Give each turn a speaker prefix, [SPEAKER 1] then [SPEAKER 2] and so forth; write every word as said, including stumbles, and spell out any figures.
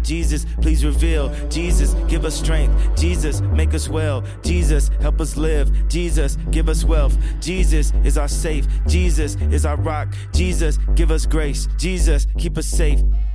[SPEAKER 1] Jesus, please reveal. Jesus, give us strength. Jesus, make us well. Jesus, help us live. Jesus, give us wealth. Jesus is our safe. Jesus is our rock. Jesus, give us grace. Jesus, keep us safe.